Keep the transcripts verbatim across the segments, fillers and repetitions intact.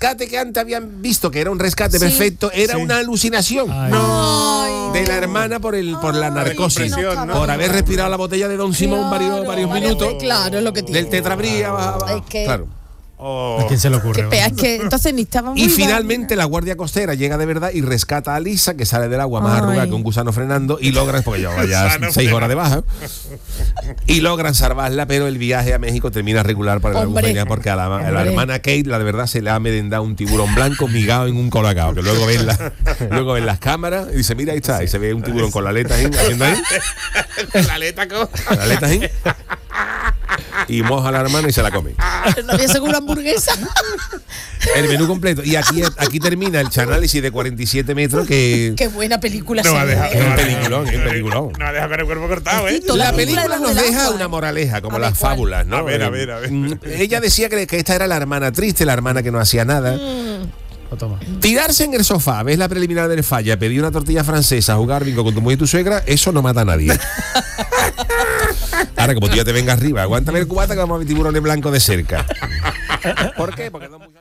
rescate que antes habían visto que era un rescate sí. perfecto, era sí. una alucinación. Ay. No. De la hermana por el por la narcosis, no, por haber respirado la botella de Don Simón claro, varios, varios minutos. Claro, lo que tiene. Del tetrabría. Es que... Claro. Oh. ¿A quién se le ocurre? Qué, es que entonces ni estaba muy Y finalmente la Guardia Costera llega de verdad y rescata a Lisa, que sale del agua más arrugada que un gusano frenando, y logran, porque lleva ya seis horas de baja, y logran salvarla, pero el viaje a México termina regular para la albufeña, porque a la, a la hermana Kate, la de verdad, se le ha merendado un tiburón blanco migado en un colacao, que luego ven, la, luego ven las cámaras y dice, mira, ahí está, y se ve un tiburón con la aleta ahí, haciendo ahí, con la aleta con la aleta ahí, y moja a la hermana y se la come. ¿No había seguro hamburguesa? El menú completo. Y aquí, aquí termina el chanálisis de cuarenta y siete metros que... Qué buena película. No va a dejar, es no un va peliculón, es un peliculón. No va a dejar con el cuerpo cortado, ¿eh? La película nos deja una moraleja, como las fábulas, ¿no? A ver, a ver, a ver. Ella decía que, que esta era la hermana triste, la hermana que no hacía nada. Mm. Tirarse en el sofá, ves la preliminar del falla, pedir una tortilla francesa, jugar bingo con tu mujer y tu suegra, eso no mata a nadie. Ahora, como tú ya te vengas arriba, aguántame el cubata que vamos a ver tiburones blancos de cerca. ¿Por qué? Porque dos muchachos...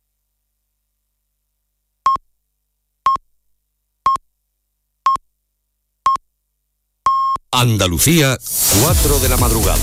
Andalucía, cuatro de la madrugada.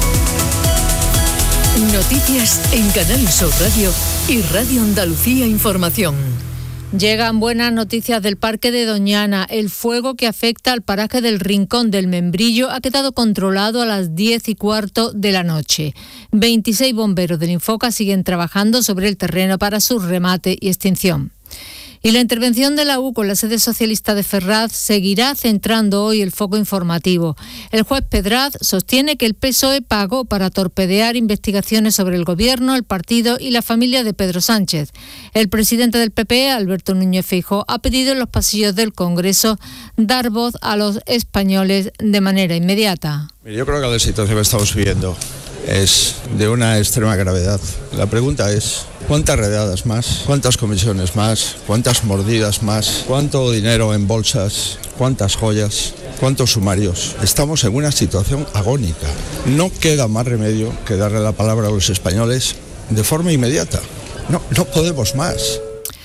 Noticias en Canal Sur Radio y Radio Andalucía Información. Llegan buenas noticias del Parque de Doñana. El fuego que afecta al paraje del Rincón del Membrillo ha quedado controlado a las diez y cuarto de la noche. veintiséis bomberos del Infoca siguen trabajando sobre el terreno para su remate y extinción. Y la intervención de la U con la sede socialista de Ferraz seguirá centrando hoy el foco informativo. El juez Pedraz sostiene que el P S O E pagó para torpedear investigaciones sobre el gobierno, el partido y la familia de Pedro Sánchez. El presidente del P P, Alberto Núñez Feijóo, ha pedido en los pasillos del Congreso dar voz a los españoles de manera inmediata. Yo creo que la situación que estamos viviendo es de una extrema gravedad. La pregunta es, ¿cuántas redadas más? ¿Cuántas comisiones más? ¿Cuántas mordidas más? ¿Cuánto dinero en bolsas? ¿Cuántas joyas? ¿Cuántos sumarios? Estamos en una situación agónica. No queda más remedio que darle la palabra a los españoles de forma inmediata. No, no podemos más.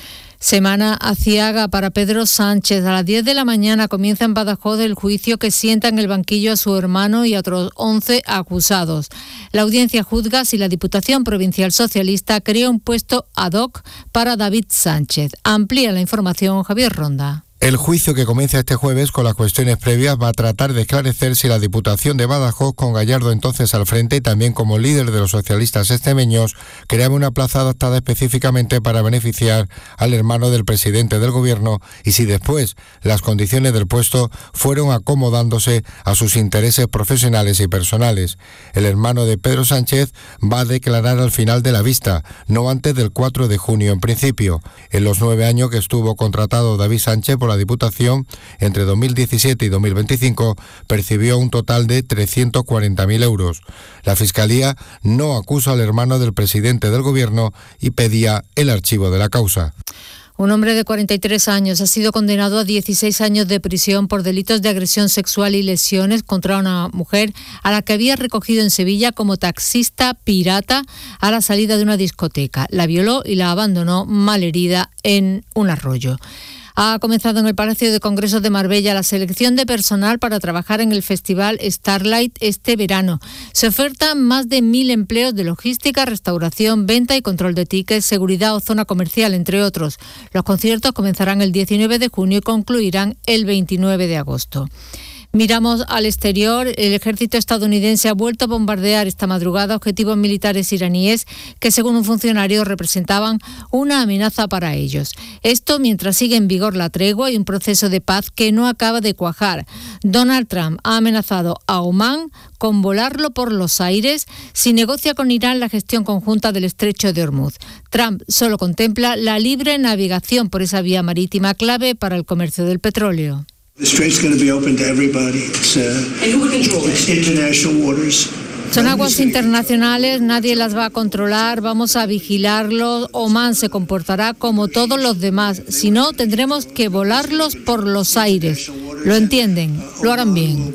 Semana aciaga para Pedro Sánchez. A las diez de la mañana comienza en Badajoz el juicio que sienta en el banquillo a su hermano y a otros once acusados. La audiencia juzga si la Diputación Provincial Socialista crea un puesto ad hoc para David Sánchez. Amplía la información Javier Ronda. El juicio, que comienza este jueves con las cuestiones previas, va a tratar de esclarecer si la Diputación de Badajoz, con Gallardo entonces al frente y también como líder de los socialistas extremeños, creaba una plaza adaptada específicamente para beneficiar al hermano del presidente del gobierno, y si después las condiciones del puesto fueron acomodándose a sus intereses profesionales y personales. El hermano de Pedro Sánchez va a declarar al final de la vista, no antes del cuatro de junio en principio. En los nueve años que estuvo contratado David Sánchez por la Diputación, entre dos mil diecisiete y dos mil veinticinco, percibió un total de trescientos cuarenta mil euros. La Fiscalía no acusa al hermano del presidente del Gobierno y pedía el archivo de la causa. Un hombre de cuarenta y tres años ha sido condenado a dieciséis años de prisión por delitos de agresión sexual y lesiones contra una mujer a la que había recogido en Sevilla como taxista pirata a la salida de una discoteca. La violó y la abandonó malherida en un arroyo. Ha comenzado en el Palacio de Congresos de Marbella la selección de personal para trabajar en el Festival Starlight este verano. Se ofertan más de mil empleos de logística, restauración, venta y control de tickets, seguridad o zona comercial, entre otros. Los conciertos comenzarán el diecinueve de junio y concluirán el veintinueve de agosto. Miramos al exterior. El ejército estadounidense ha vuelto a bombardear esta madrugada objetivos militares iraníes que, según un funcionario, representaban una amenaza para ellos. Esto mientras sigue en vigor la tregua y un proceso de paz que no acaba de cuajar. Donald Trump ha amenazado a Omán con volarlo por los aires si negocia con Irán la gestión conjunta del estrecho de Hormuz. Trump solo contempla la libre navegación por esa vía marítima clave para el comercio del petróleo. The strait's going to be open to everybody. It's, uh, And who will control it? It's international waters. Son aguas internacionales, nadie las va a controlar, vamos a vigilarlos. Omán se comportará como todos los demás, si no tendremos que volarlos por los aires. Lo entienden, lo harán bien.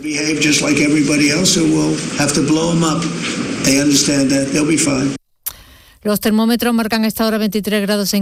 Los termómetros marcan a esta hora veintitrés grados en